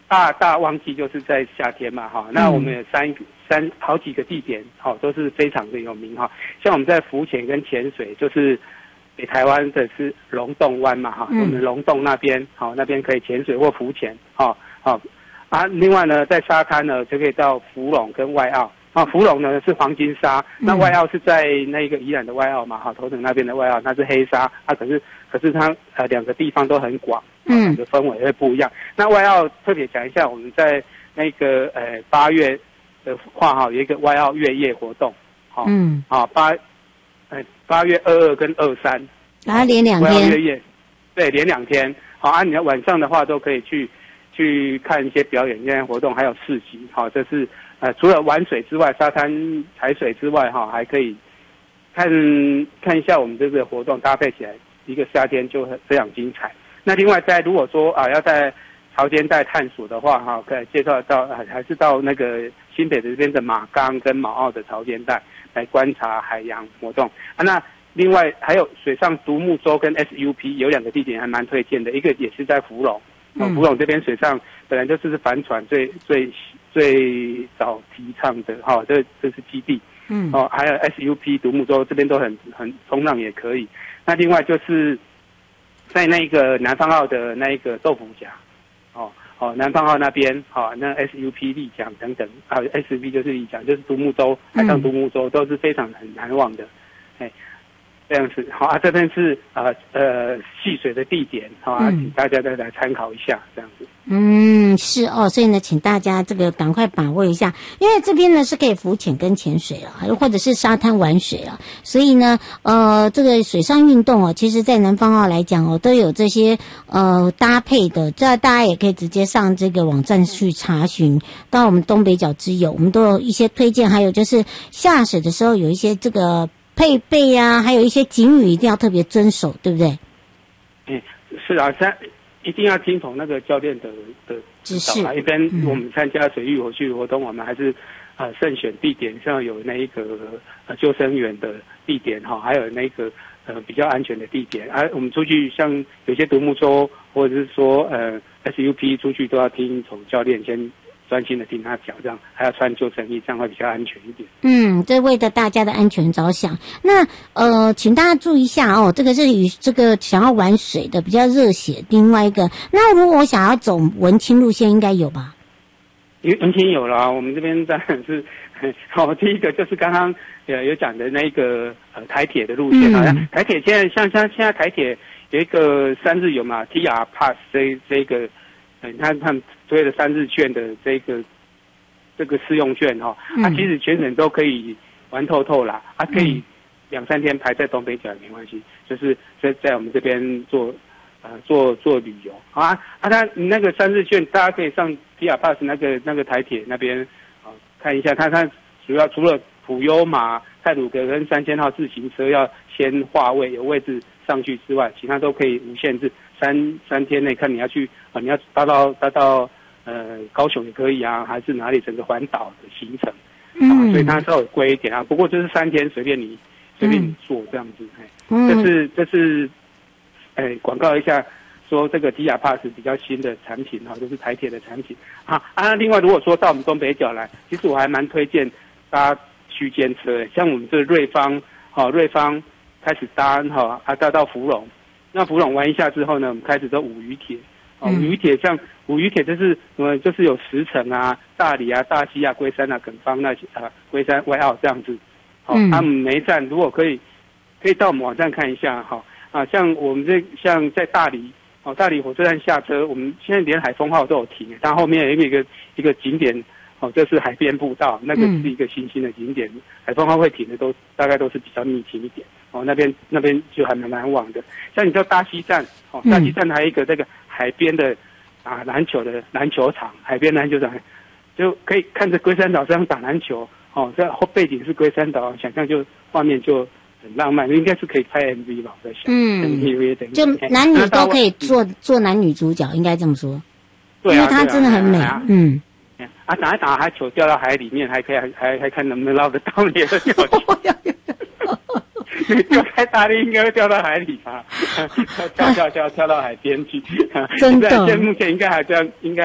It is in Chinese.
大旺季就是在夏天嘛哈。那我们有好几个地点都是非常的有名哈。像我们在浮潜跟潜水，就是北台湾的是龙洞湾嘛哈，我们龙洞那边那边可以潜水或浮潜另外呢，在沙滩呢就可以到福隆跟外澳。福隆呢是黄金沙，那外澳是在那个宜兰的外澳嘛，头城那边的外澳，那是黑沙，可是它两个地方都很广，两个氛围会不一样。那外澳特别讲一下，我们在那个8月的话有一个外澳月夜活动，8月22跟23， 连2天， 外澳月夜，对，连2天，你要晚上的话都可以去看一些表演、现在活动，还有市集，这是除了玩水之外，沙滩踩水之外，还可以看一下我们这个活动搭配起来，一个夏天就非常精彩。那另外如果说要在潮间带探索的话，可以介绍到还是到那个新北这边的马冈跟毛澳的潮间带来观察海洋活动那另外还有水上独木舟跟 SUP 有2个地点还蛮推荐的，一个也是在福隆。福隆这边水上本来就是帆船最早提倡的这是基地还有 SUP 独木舟这边都很冲浪也可以。那另外就是在那个南方澳的那个豆腐甲南方澳那边那 SUP 立桨等等SUP 就是立桨，就是独木舟，海上独木舟都是非常很难忘的这样子这边是戏水的地点请大家再来参考一下这样子。 是所以呢，请大家这个赶快把握一下，因为这边呢是可以浮潜跟潜水或者是沙滩玩水所以呢这个水上运动其实在南方澳来讲都有这些搭配的，这大家也可以直接上这个网站去查询。到我们东北角之友，我们都有一些推荐，还有就是下水的时候有一些这个配备还有一些警语一定要特别遵守，对不对？ 是一定要听从那个教练的指示一般我们参加水域活动，我们还是慎选地点，像有那一个救生员的地点还有那个比较安全的地点我们出去像有些独木舟或者是说SUP 出去都要听从教练先专心的听他讲，这样还要穿救生衣，这样会比较安全一点。 这为了大家的安全着想。那请大家注意一下这个是与这个想要玩水的比较热血。另外一个，那如果我想要走文青路线，应该有吧？ 文青有了我们这边当然是第一个就是刚刚有讲的那个台铁的路线台铁现在像现在台铁有一个3日游嘛 TR Pass 这个他们推了3日券的这个试用券其实全省都可以玩透透啦可以2-3天排在东北角也没关系，就是在我们这边做旅游他那个3日券大家可以上 TR Pass 那个台铁那边看一下，它主要除了普悠玛、太鲁阁跟3000号自行车要先划位有位置上去之外，其他都可以无限制三天内看你要去你要搭到高雄也可以还是哪里整个环岛的行程所以它稍微贵一点不过就是3天随便你做这样子这是广告一下说这个 TR Pass 比较新的产品就是台铁的产品另外如果说到我们东北角来，其实我还蛮推荐搭区间车像我们这瑞芳开始搭搭到福隆，那福隆玩一下之后呢，我们开始走五渔铁五渔铁像五渔铁就是有石城大理大溪龟山垦方那些龟山外澳这样子他们每一站如果可以到我们网站看一下像我们像在大理大理火车站下车，我们现在连海风号都有停但后面有一个景点这是海边步道，那个是一个新兴的景点海风号会停的大概都是比较密集一点那边就还蛮难忘的。像你到大溪站大溪站还有一个这个海边的篮球场，海边篮球场就可以看着龟山岛这样打篮球这后背景是龟山岛，想象就画面就很浪漫，应该是可以拍 MV 吧，我在想MV 就男女都可以做男女主角，应该这么说因为它真的很美打一打还球掉到海里面，还可以还看能不能捞得到你的鸟球掉太大力应该会掉到海里吧跳到海边去真的目前应该还这样应该